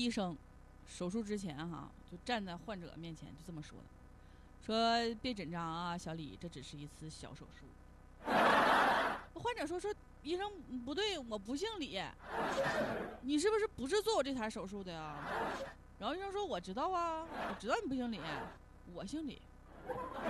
医生手术之前就站在患者面前就这么说的，说别紧张啊，小李，这只是一次小手术。患者说医生不对，我不姓李，你是不是做我这台手术的呀？然后医生说我知道啊，我知道你不姓李，我姓李。